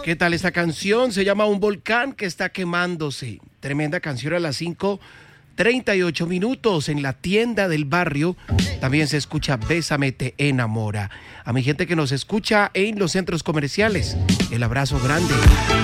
¿Qué tal esta canción? Se llama Un volcán que está quemándose. Tremenda canción a las 5:38 en la tienda del barrio. También se escucha Bésame te enamora. A mi gente que nos escucha en los centros comerciales, el abrazo grande.